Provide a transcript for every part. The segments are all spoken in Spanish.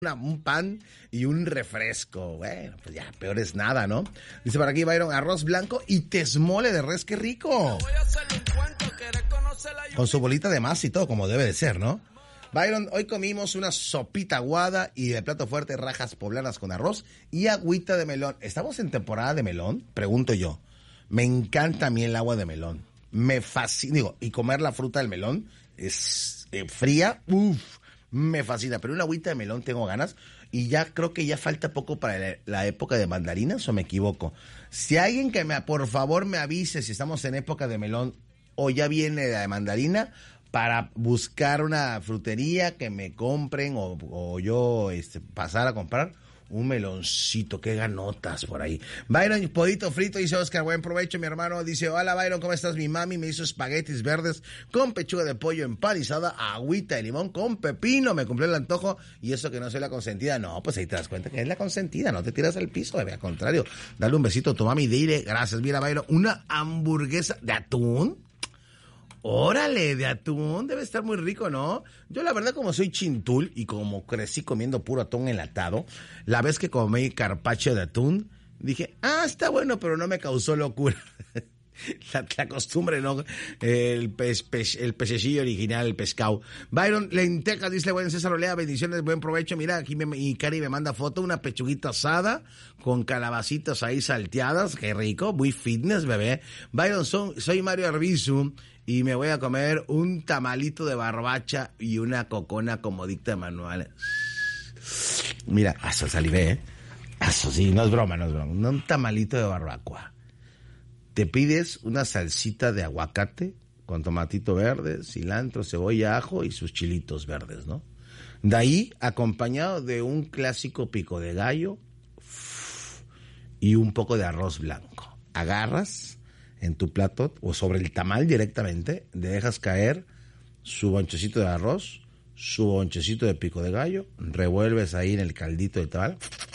un pan y un refresco. Bueno, pues ya, peor es nada, ¿no? Dice por aquí Byron, arroz blanco y tesmole de res, qué rico. Con su bolita de masa y todo, como debe de ser, ¿no? Byron, hoy comimos una sopita aguada y de plato fuerte rajas poblanas con arroz y agüita de melón. ¿Estamos en temporada de melón? Pregunto yo. Me encanta a mí el agua de melón. Me fascina, digo, y comer la fruta del melón es fría, me fascina, pero una agüita de melón tengo ganas y ya creo que ya falta poco para la época de mandarinas, ¿o me equivoco? Si alguien por favor me avise si estamos en época de melón o ya viene la de mandarina para buscar una frutería que me compren o yo pasar a comprar un meloncito, qué ganotas por ahí. Byron, pollito frito, dice Oscar, buen provecho, mi hermano. Dice, hola Byron, ¿cómo estás? Mi mami me hizo espaguetis verdes con pechuga de pollo empanizada, agüita de limón con pepino. Me cumplió el antojo y eso que no soy la consentida. No, pues ahí te das cuenta que es la consentida, no te tiras al piso, bebé, al contrario. Dale un besito a tu mami, dile, gracias. Mira, Byron, una hamburguesa de atún. Órale, de atún, debe estar muy rico, ¿no? Yo la verdad, como soy chintul y como crecí comiendo puro atún enlatado, la vez que comí carpaccio de atún, dije, está bueno, pero no me causó locura. La costumbre, ¿no? El pececillo original, el pescado. Byron, lentejas, dice buen César Olea, bendiciones, buen provecho. Mira, aquí y Cari me manda foto, una pechuguita asada con calabacitas ahí salteadas, qué rico, muy fitness, bebé. Byron, soy Mario Arbizu y me voy a comer un tamalito de barbacha y una cocona como dicta Manuel. Mira, eso salivé, Eso sí, no es broma. Un tamalito de barbacoa. Te pides una salsita de aguacate con tomatito verde, cilantro, cebolla, ajo y sus chilitos verdes, ¿no? De ahí, acompañado de un clásico pico de gallo y un poco de arroz blanco. Agarras en tu plato o sobre el tamal directamente, le dejas caer su bonchecito de arroz, su bonchecito de pico de gallo, revuelves ahí en el caldito de tamal,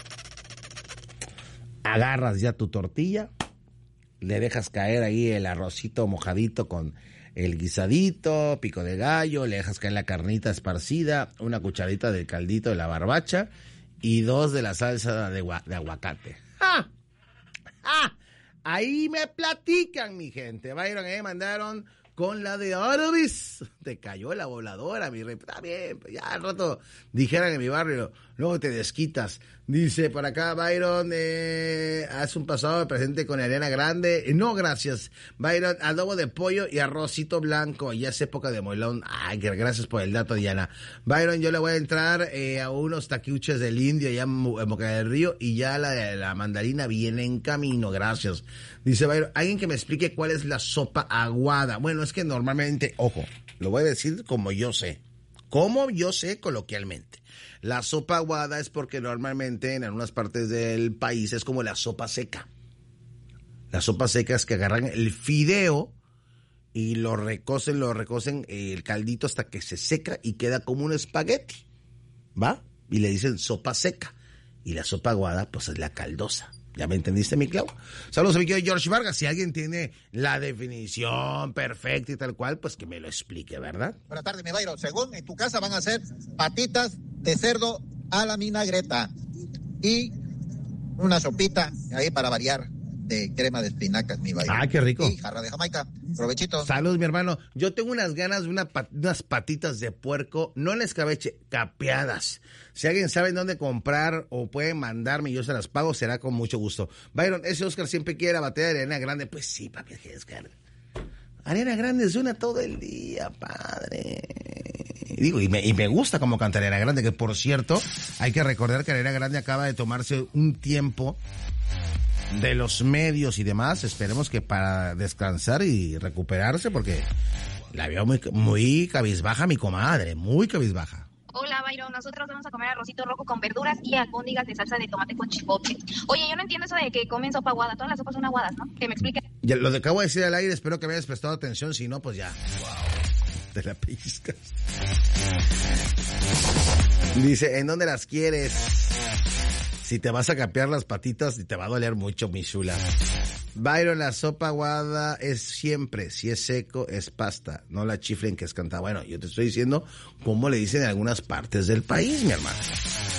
agarras ya tu tortilla, le dejas caer ahí el arrocito mojadito con el guisadito, pico de gallo, le dejas caer la carnita esparcida, una cucharadita del caldito de la barbacha y 2 de la salsa de aguacate. ¡Ja! ¡Ja! Ahí me platican, mi gente. Byron, me mandaron con la de Orbis. Te cayó la voladora, mi rey. Está bien, ya al rato dijeran en mi barrio, luego te desquitas. Dice por acá, Byron, haz un pasado de presente con Ariana Grande. No, gracias. Byron, adobo de pollo y arrocito blanco. Ya es época de moilón. Ay, gracias por el dato, Diana. Byron, yo le voy a entrar a unos taquiuches del Indio allá en Boca del Río y ya la mandarina viene en camino. Gracias. Dice Byron, alguien que me explique cuál es la sopa aguada. Bueno, es que normalmente, ojo, lo voy a decir como yo sé coloquialmente. La sopa aguada es porque normalmente en algunas partes del país es como la sopa seca. La sopa seca es que agarran el fideo y lo recocen el caldito hasta que se seca y queda como un espagueti, ¿va? Y le dicen sopa seca. Y la sopa aguada, pues es la caldosa. ¿Ya me entendiste, mi Clau? Saludos a mi querido George Vargas. Si alguien tiene la definición perfecta y tal cual, pues que me lo explique, ¿verdad? Buenas tardes, mi Byron. Según en tu casa van a hacer patitas de cerdo a la vinagreta y una sopita ahí para variar de crema de espinacas, mi Byron. Ah, qué rico. Y jarra de Jamaica. Provechito. Saludos, mi hermano. Yo tengo unas ganas de unas patitas de puerco, no en escabeche, capeadas. Si alguien sabe dónde comprar o puede mandarme y yo se las pago, será con mucho gusto. Byron, ese Oscar siempre quiere la batalla de Ariana Grande. Pues sí, papi, Oscar. Ariana Grande suena todo el día, padre. Digo, y me gusta como canta Ariana Grande, que por cierto, hay que recordar que Ariana Grande acaba de tomarse un tiempo de los medios y demás, esperemos que para descansar y recuperarse, porque la veo muy cabizbaja mi comadre, muy cabizbaja. Hola, Byron, nosotros vamos a comer arrocito rojo con verduras y albóndigas de salsa de tomate con chipotle. Oye, yo no entiendo eso de que comen sopa aguada, todas las sopas son aguadas, ¿no? Que me explique. Ya, lo que acabo de decir al aire, espero que me hayas prestado atención, si no, pues ya. Wow, te la pellizcas. Dice, ¿en dónde las quieres? Si te vas a capear las patitas, te va a doler mucho, mi chula. Byron, la sopa aguada es siempre, si es seco, es pasta. No la chiflen que es cantada. Bueno, yo te estoy diciendo cómo le dicen en algunas partes del país, mi hermano.